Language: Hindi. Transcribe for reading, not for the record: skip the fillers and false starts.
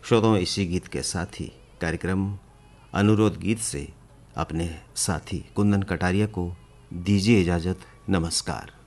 श्रोताओं, इसी गीत के साथ ही कार्यक्रम अनुरोध गीत से अपने साथी कुंदन कटारिया को दीजिए इजाज़त। नमस्कार।